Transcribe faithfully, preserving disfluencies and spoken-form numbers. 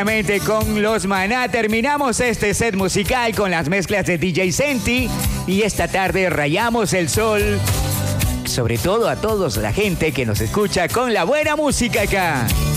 Con los Maná terminamos este set musical con las mezclas de D J Senti y esta tarde rayamos el sol, sobre todo a todos la gente que nos escucha con la buena música acá.